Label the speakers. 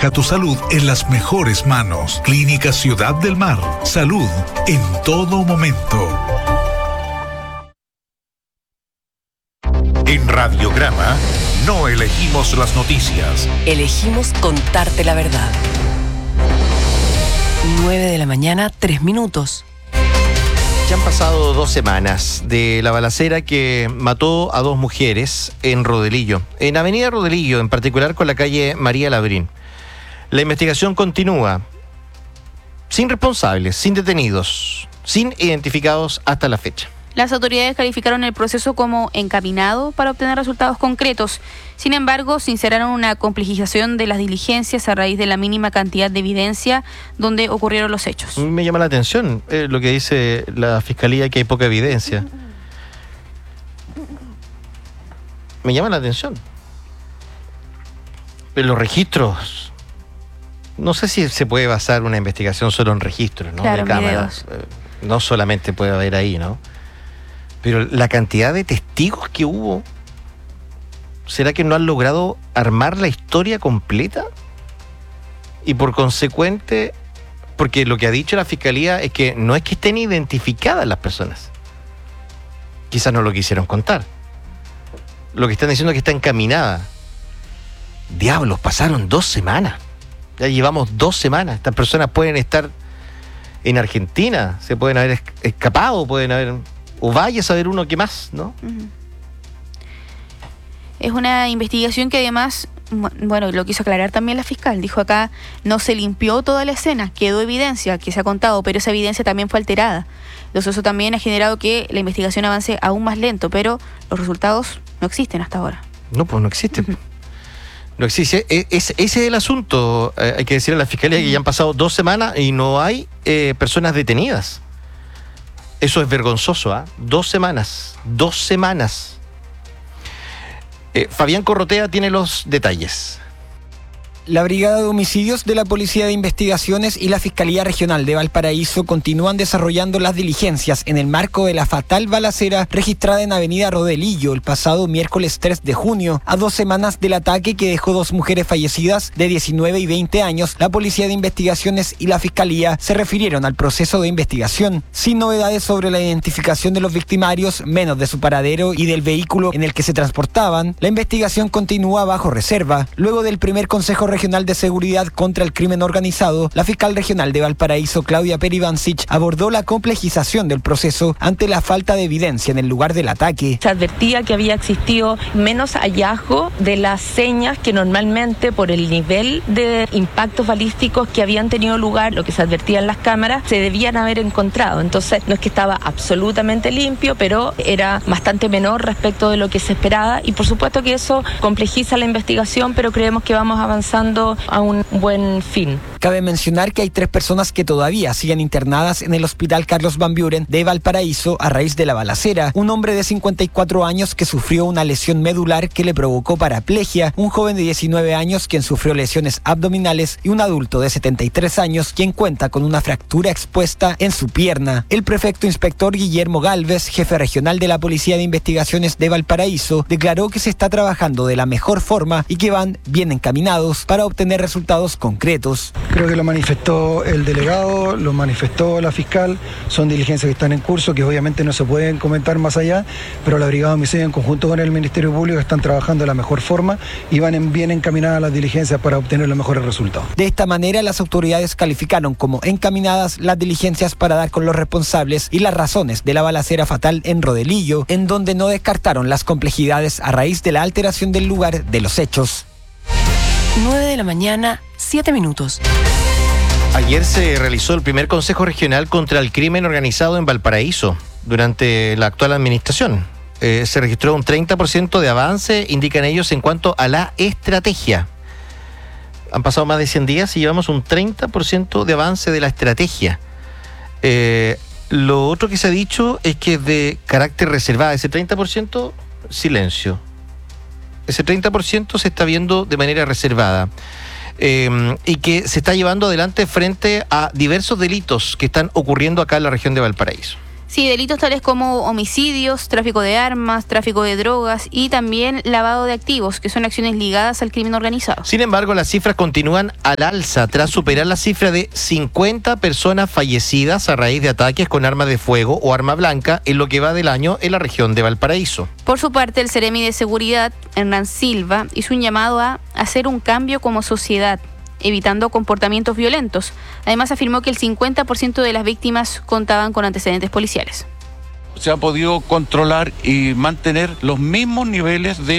Speaker 1: Deja tu salud en las mejores manos. Clínica Ciudad del Mar. Salud en todo momento. En Radiograma no elegimos las noticias.
Speaker 2: Elegimos contarte la verdad. 9:03 a.m.
Speaker 3: Ya han pasado 2 semanas de la balacera que mató a 2 mujeres en Rodelillo, en Avenida Rodelillo, en particular con la calle María Labrín. La investigación continúa, sin responsables, sin detenidos, sin identificados hasta la fecha.
Speaker 4: Las autoridades calificaron el proceso como encaminado para obtener resultados concretos. Sin embargo, sinceraron una complejización de las diligencias a raíz de la mínima cantidad de evidencia donde ocurrieron los hechos.
Speaker 3: Me llama la atención lo que dice la Fiscalía, que hay poca evidencia. Me llama la atención. Pero los registros... No sé si se puede basar una investigación solo en registros, ¿no?
Speaker 4: Claro,
Speaker 3: de cámaras. No solamente puede haber ahí, ¿no? Pero la cantidad de testigos que hubo, ¿será que no han logrado armar la historia completa? Y por consecuente, porque lo que ha dicho la Fiscalía es que no es que estén identificadas las personas. Quizás no lo quisieron contar. Lo que están diciendo es que está encaminada. Diablos, pasaron 2 semanas. Ya llevamos 2 semanas. Estas personas pueden estar en Argentina, se pueden haber escapado, pueden haber... O vaya a saber uno qué más, ¿no?
Speaker 4: Es una investigación que además, bueno, lo quiso aclarar también la fiscal. Dijo acá, no se limpió toda la escena, quedó evidencia que se ha contado, pero esa evidencia también fue alterada. Entonces eso también ha generado que la investigación avance aún más lento, pero los resultados no existen hasta ahora.
Speaker 3: No, pues no existen. No existe. Ese es el asunto. Hay que decirle a la Fiscalía que ya han pasado 2 semanas y no hay personas detenidas. Eso es vergonzoso, ¿ah? 2 semanas. 2 semanas. Fabián Corrotea tiene los detalles.
Speaker 5: La Brigada de Homicidios de la Policía de Investigaciones y la Fiscalía Regional de Valparaíso continúan desarrollando las diligencias en el marco de la fatal balacera registrada en Avenida Rodelillo el pasado miércoles 3 de junio. A 2 semanas del ataque que dejó 2 mujeres fallecidas de 19 y 20 años, la Policía de Investigaciones y la Fiscalía se refirieron al proceso de investigación, sin novedades sobre la identificación de los victimarios, menos de su paradero y del vehículo en el que se transportaban. La investigación continúa bajo reserva. Luego del primer Consejo Regional de Seguridad contra el Crimen Organizado, la fiscal regional de Valparaíso, Claudia Peribancic, abordó la complejización del proceso ante la falta de evidencia en el lugar del ataque.
Speaker 6: Se advertía que había existido menos hallazgo de las señas que normalmente, por el nivel de impactos balísticos que habían tenido lugar, lo que se advertía en las cámaras, se debían haber encontrado. Entonces, no es que estaba absolutamente limpio, pero era bastante menor respecto de lo que se esperaba, y por supuesto que eso complejiza la investigación, pero creemos que vamos avanzando a un buen fin.
Speaker 5: Cabe mencionar que hay 3 personas que todavía siguen internadas en el Hospital Carlos Van Buren de Valparaíso a raíz de la balacera. Un hombre de 54 años que sufrió una lesión medular que le provocó paraplegia, un joven de 19 años quien sufrió lesiones abdominales y un adulto de 73 años quien cuenta con una fractura expuesta en su pierna. El prefecto inspector Guillermo Galvez, jefe regional de la Policía de Investigaciones de Valparaíso, declaró que se está trabajando de la mejor forma y que van bien encaminados para obtener resultados concretos.
Speaker 7: Creo que lo manifestó el delegado, lo manifestó la fiscal, son diligencias que están en curso, que obviamente no se pueden comentar más allá, pero la Brigada de Homicidios en conjunto con el Ministerio Público están trabajando de la mejor forma y van bien encaminadas las diligencias para obtener los mejores resultados.
Speaker 5: De esta manera, las autoridades calificaron como encaminadas las diligencias para dar con los responsables y las razones de la balacera fatal en Rodelillo, en donde no descartaron las complejidades a raíz de la alteración del lugar de los hechos.
Speaker 2: 9:07 a.m.
Speaker 3: Ayer se realizó el primer Consejo Regional contra el Crimen Organizado en Valparaíso durante la actual administración. Se registró un 30% de avance, indican ellos, en cuanto a la estrategia. Han pasado más de 100 días y llevamos un 30% de avance de la estrategia. Lo otro que se ha dicho es que es de carácter reservado. Ese 30%, silencio. Ese 30% se está viendo de manera reservada. Y que se está llevando adelante frente a diversos delitos que están ocurriendo acá en la región de Valparaíso.
Speaker 4: Sí, delitos tales como homicidios, tráfico de armas, tráfico de drogas y también lavado de activos, que son acciones ligadas al crimen organizado.
Speaker 3: Sin embargo, las cifras continúan al alza tras superar la cifra de 50 personas fallecidas a raíz de ataques con arma de fuego o arma blanca en lo que va del año en la región de Valparaíso.
Speaker 4: Por su parte, el Seremi de Seguridad, Hernán Silva, hizo un llamado a hacer un cambio como sociedad, evitando comportamientos violentos. Además, afirmó que el 50% de las víctimas contaban con antecedentes policiales.
Speaker 8: Se ha podido controlar y mantener los mismos niveles de